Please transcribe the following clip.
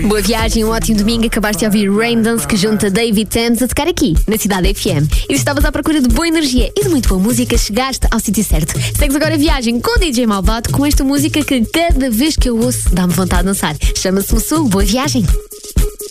Boa viagem, um ótimo domingo. Acabaste de ouvir Raindance, que junta David Thames a tocar aqui, na Cidade FM. E se estavas à procura de boa energia e de muito boa música, chegaste ao sítio certo. Segues agora a viagem com o DJ Malvado, com esta música que cada vez que eu ouço dá-me vontade de dançar. Chama-se Mussul. Boa viagem.